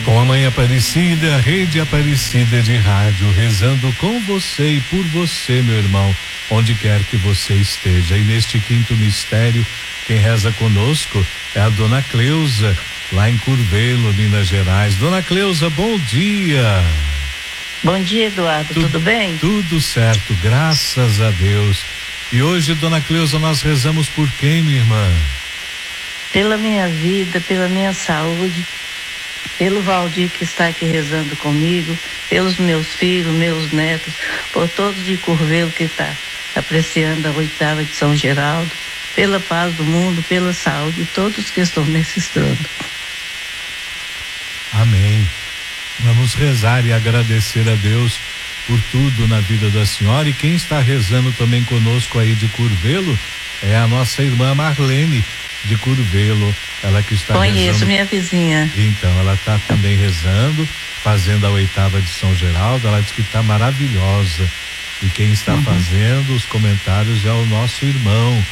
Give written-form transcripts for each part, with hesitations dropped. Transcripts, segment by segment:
Com a Mãe Aparecida, a Rede Aparecida de Rádio, rezando com você e por você, meu irmão, onde quer que você esteja. E neste quinto mistério, quem reza conosco é a Dona Cleusa, lá em Curvelo, Minas Gerais. Dona Cleusa, bom dia. Bom dia, Eduardo, tudo bem? Tudo certo, graças a Deus. E hoje, Dona Cleusa, nós rezamos por quem, minha irmã? Pela minha vida, pela minha saúde, pelo Valdir que está aqui rezando comigo, pelos meus filhos, meus netos, por todos de Curvelo que está apreciando a 8ª de São Geraldo, pela paz do mundo, pela saúde, todos que estão necessitando. Amém. Vamos rezar e agradecer a Deus por tudo na vida da senhora. E quem está rezando também conosco aí de Curvelo é a nossa irmã Marlene de Curvelo, ela que está Conheço, rezando. minha vizinha. Então, ela está também rezando, fazendo a 8ª de São Geraldo. Ela diz que está maravilhosa. E quem está fazendo os comentários é o nosso irmão,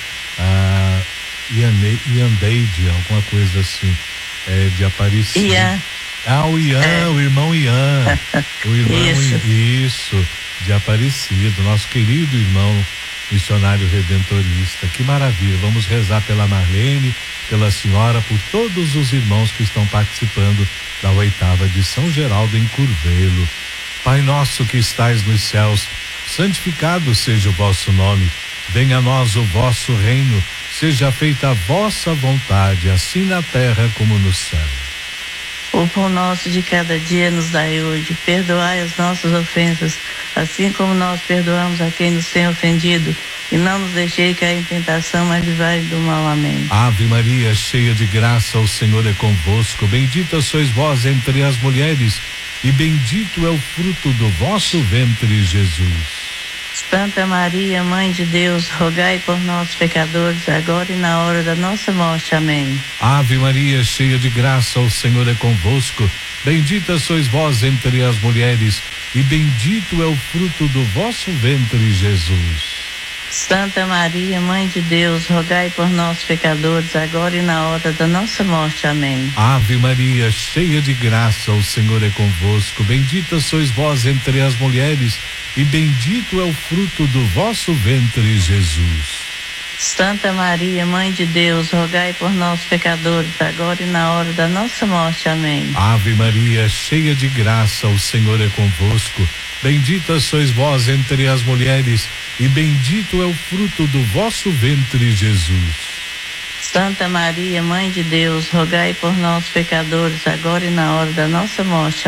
Iandeide, alguma coisa assim, de Aparecida. Ian. O Ian, o irmão Ian. O irmão isso, de Aparecida, nosso querido irmão missionário redentorista. Que maravilha. Vamos rezar pela Marlene, pela senhora, por todos os irmãos que estão participando da 8ª de São Geraldo em Curvelo. Pai nosso que estais nos céus, santificado seja o vosso nome. Venha a nós o vosso reino. Seja feita a vossa vontade, assim na terra como no céu. O pão nosso de cada dia nos dai hoje. Perdoai as nossas ofensas, assim como nós perdoamos a quem nos tem ofendido. E não nos deixei cair em tentação, mas livrai do mal. Amém. Ave Maria, cheia de graça, o Senhor é convosco. Bendita sois vós entre as mulheres, e bendito é o fruto do vosso ventre, Jesus. Santa Maria, Mãe de Deus, rogai por nós, pecadores, agora e na hora da nossa morte. Amém. Ave Maria, cheia de graça, o Senhor é convosco. Bendita sois vós entre as mulheres, e bendito é o fruto do vosso ventre, Jesus. Santa Maria, Mãe de Deus, rogai por nós, pecadores, agora e na hora da nossa morte. Amém. Ave Maria, cheia de graça, o Senhor é convosco. Bendita sois vós entre as mulheres, e bendito é o fruto do vosso ventre, Jesus. Santa Maria, Mãe de Deus, rogai por nós, pecadores, agora e na hora da nossa morte. Amém. Ave Maria, cheia de graça, o Senhor é convosco. Bendita sois vós entre as mulheres, e bendito é o fruto do vosso ventre, Jesus. Santa Maria, Mãe de Deus, rogai por nós, pecadores, agora e na hora da nossa morte.